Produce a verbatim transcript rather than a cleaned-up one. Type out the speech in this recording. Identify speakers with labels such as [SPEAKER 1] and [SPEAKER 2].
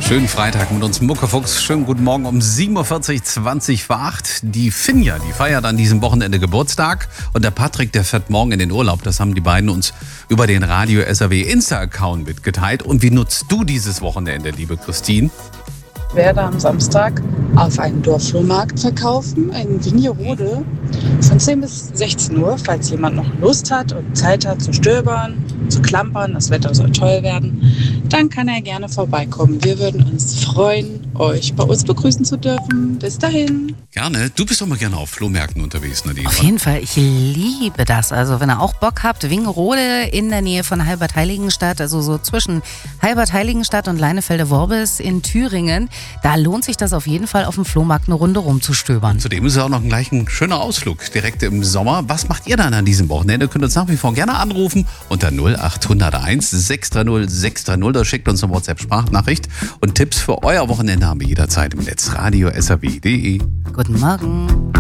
[SPEAKER 1] Schönen Freitag mit uns Muckefuchs. Schönen guten Morgen um sieben Uhr vierzig, zwanzig vor acht. Die Finja, die feiert an diesem Wochenende Geburtstag. Und der Patrick, der fährt morgen in den Urlaub. Das haben die beiden uns über den Radio S R W Insta-Account mitgeteilt. Und wie nutzt du dieses Wochenende, liebe Christine?
[SPEAKER 2] Ich werde am Samstag auf einen Dorfflohmarkt verkaufen in Vinjerode von zehn bis sechzehn Uhr, falls jemand noch Lust hat und Zeit hat zu stöbern, zu klampern, das Wetter soll toll werden, dann kann er gerne vorbeikommen. Wir würden uns freuen, euch bei uns begrüßen zu dürfen. Bis dahin.
[SPEAKER 1] Gerne. Du bist doch mal gerne auf Flohmärkten unterwegs, Nadine.
[SPEAKER 3] Auf jeden Fall, ich liebe das. Also wenn ihr auch Bock habt, Wingerode in der Nähe von Halbert-Heiligenstadt, also so zwischen Halbert-Heiligenstadt und Leinefelde-Worbis in Thüringen, da lohnt sich das auf jeden Fall, auf dem Flohmarkt eine Runde rumzustöbern.
[SPEAKER 1] Zudem ist es auch noch gleich ein schöner Ausflug direkt im Sommer. Was macht ihr dann an diesem Wochenende? Ihr könnt uns nach wie vor gerne anrufen unter null acht null eins, sechs drei null, sechs drei null. Da schickt uns eine WhatsApp-Sprachnachricht. Und Tipps für euer Wochenende haben wir jederzeit im Netz. Radio S R W punkt de.
[SPEAKER 3] Guten Morgen.